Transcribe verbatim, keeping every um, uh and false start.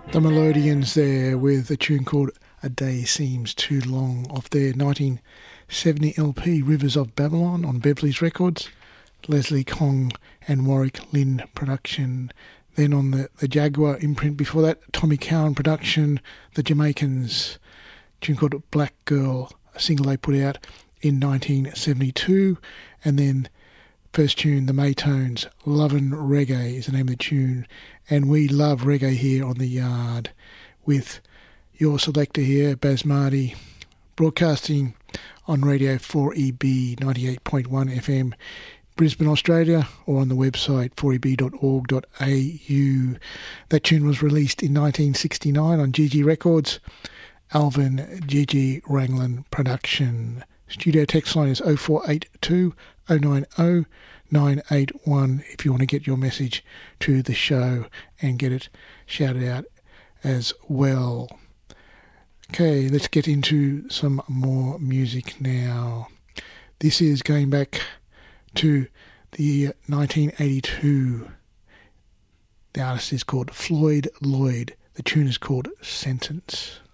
The Melodians there with a tune called A Day Seems Too Long off their nineteen seventy L P Rivers of Babylon on Beverly's Records. Leslie Kong and Warwick Lynn production. Then on the, the Jaguar imprint before that, Tommy Cowan production, the Jamaicans, a tune called Black Girl, a single they put out in nineteen seventy-two. And then first tune, the Maytones, Lovin' Reggae is the name of the tune. And we love reggae here on The Yard with your selector here, Baz Mardy, broadcasting on Radio four E B ninety-eight point one F M, Brisbane, Australia, or on the website four e b dot org dot a u. That tune was released in nineteen sixty-nine on G G Records, Alvin G G Wranglin production. Studio text line is oh four eight two oh nine oh nine eight one if you want to get your message to the show and get it shouted out as well. Okay, let's get into some more music now. This is going back to the year nineteen eighty-two. The artist is called Floyd Lloyd. The tune is called Sentence.